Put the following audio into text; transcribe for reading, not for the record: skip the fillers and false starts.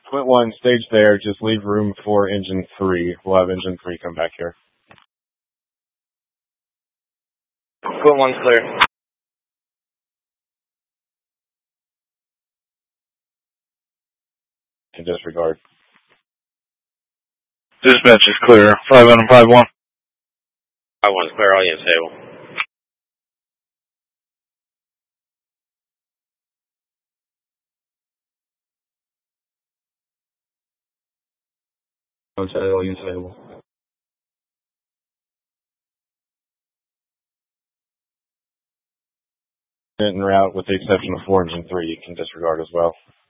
Quint 1, stage there. Just leave room for engine 3. We'll have engine 3 come back here. Quint 1's clear. In disregard. Dispatch is clear. 5 on 5-1. 5-1's clear. All units stable. All units available. En route with the exception of 4 engine 3. You can disregard as well.